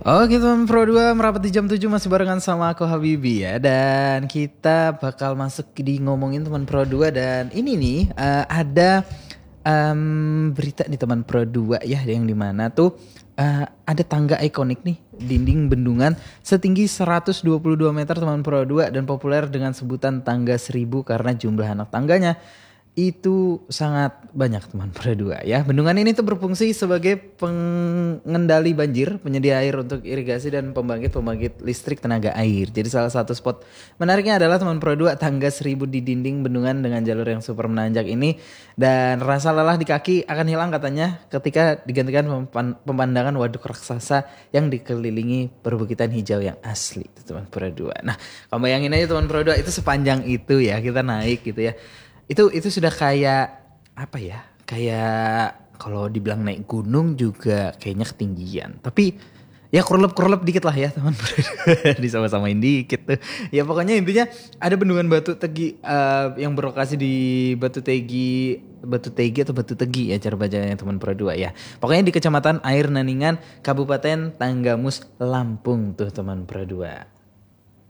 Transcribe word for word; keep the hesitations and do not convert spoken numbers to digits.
Oke teman Pro dua merapat di jam tujuh masih barengan sama aku Habibi ya. Dan kita bakal masuk di ngomongin teman Pro dua. Dan ini nih uh, ada um, berita nih teman Pro dua ya. Yang dimana tuh uh, ada tangga ikonik nih. Dinding bendungan setinggi seratus dua puluh dua meter teman Pro dua. Dan populer dengan sebutan tangga seribu karena jumlah anak tangganya itu sangat banyak teman Pro dua ya. Bendungan ini tuh berfungsi sebagai pengendali banjir, penyedia air untuk irigasi dan pembangkit-pembangkit listrik tenaga air. Jadi salah satu spot menariknya adalah teman Pro dua tangga seribu di dinding bendungan dengan jalur yang super menanjak ini. Dan rasa lelah di kaki akan hilang katanya ketika digantikan pemandangan waduk raksasa yang dikelilingi perbukitan hijau yang asli teman Pro dua. Nah, kamu bayangin aja teman Pro dua itu sepanjang itu ya kita naik gitu ya. Itu itu sudah kayak apa ya? Kayak kalau dibilang naik gunung juga kayaknya ketinggian. Tapi ya kurlep-kurlep dikit lah ya teman. Disama-samain dikit tuh. Ya pokoknya intinya ada bendungan Batu Tegi uh, yang berlokasi di Batu Tegi Batu Tegi atau Batu Tegi ya cara bacanya teman Pro dua ya. Pokoknya di Kecamatan Air Naningan, Kabupaten Tanggamus, Lampung tuh teman Pro dua.